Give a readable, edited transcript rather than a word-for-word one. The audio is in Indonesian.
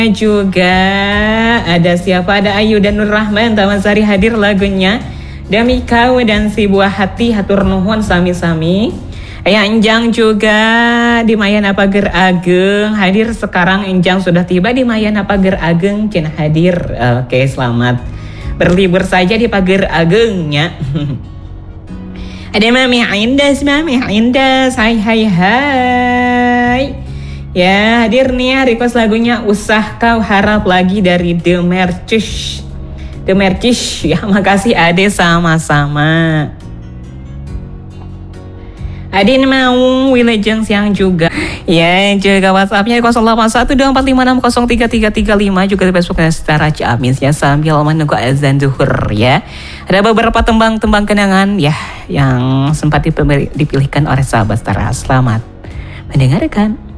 Juga ada siapa? Ada Ayu dan Nur Rahman. Taman Sari hadir lagunya Dami Kau dan Si Buah Hati. Hatur nuhun sami-sami. Ayah Enjang juga di Mayana Pager Ageng hadir sekarang. Enjang sudah tiba di Mayana Pager Ageng. Cina hadir. Oke, selamat berlibur saja di Pager Agengnya. Ada Mami Indas. Hai. Ya, hadir nih ya, request lagunya Usah Kau Harap Lagi dari The Mercish. Ya, makasih Ade, sama-sama. Ade mau Wilajeng siang juga. Ya, juga WhatsApp-nya 081245603335, juga di Facebook Setara Ciamis ya, sambil menunggu azan zuhur ya. Ada beberapa tembang-tembang kenangan ya yang sempat dipilihkan oleh sahabat Setara. Selamat mendengarkan.